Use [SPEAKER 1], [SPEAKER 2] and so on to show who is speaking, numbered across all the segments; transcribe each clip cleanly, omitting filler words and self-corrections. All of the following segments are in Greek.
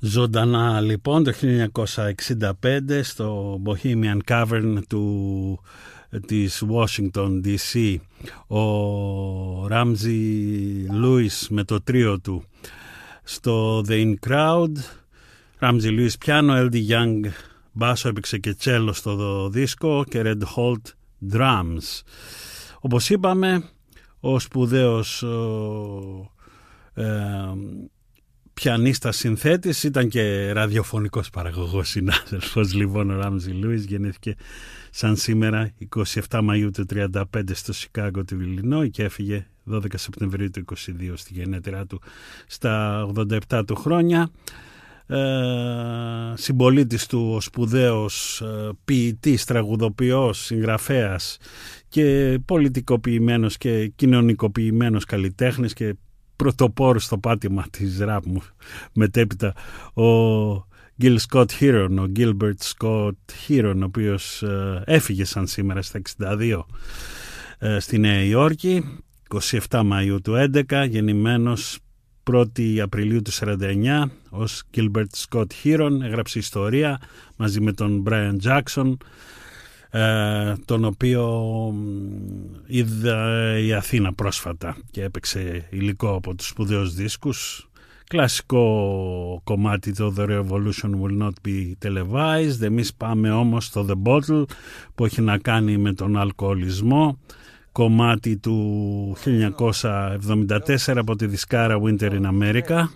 [SPEAKER 1] Ζωντανά λοιπόν το 1965 στο Bohemian Cavern της Washington DC ο Ramsey Lewis με το τρίο του. Στο The In Crowd Ramsey Lewis πιάνο, L.D. Young μπάσο, έπαιξε και τσέλο στο δίσκο και Red Holt drums. Όπως είπαμε, ο σπουδαίος πιανίστας συνθέτης, ήταν και ραδιοφωνικός παραγωγός συνάδελφος λοιπόν ο Ramsey Lewis. Γεννήθηκε σαν σήμερα 27 Μαΐου του 1935 στο Σικάγο του Ιλινόι και έφυγε 12 Σεπτεμβρίου του 1922 στη γενέτειρά του στα 87 του χρόνια. Συμπολίτης του ο σπουδαίος ποιητής, τραγουδοποιός, συγγραφέας και πολιτικοποιημένος και κοινωνικοποιημένος καλλιτέχνης και πρωτοπόρος στο πάτημα της ραπ μου μετέπειτα ο Gil Scott Heron, ο Gilbert Scott Heron, ο οποίος έφυγε σαν σήμερα στα 62 στη Νέα Υόρκη, 27 Μαΐου του 11, γεννημένος 1η Απριλίου του 49 ως Gilbert Scott Heron. Έγραψε ιστορία μαζί με τον Brian Jackson, τον οποίο είδα η Αθήνα πρόσφατα και έπαιξε υλικό από τους σπουδαίους δίσκους. Κλασικό κομμάτι το The Revolution Will Not Be Televised. Εμείς πάμε όμως στο The Bottle που έχει να κάνει με τον αλκοολισμό, κομμάτι του 1974 από τη δισκάρα Winter in America,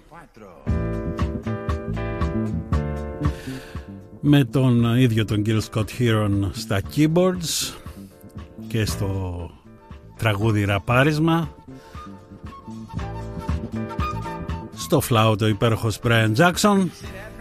[SPEAKER 1] με τον ίδιο τον Gil Scott Heron στα keyboards και στο τραγούδι ραπάρισμα, στο φλάουτο υπέροχος Brian Jackson.